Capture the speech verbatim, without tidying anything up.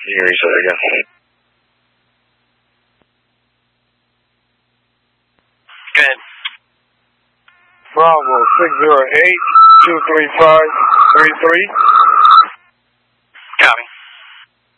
Can you reset it again? Go ahead. Bravo, six zero eight, two three five, three three.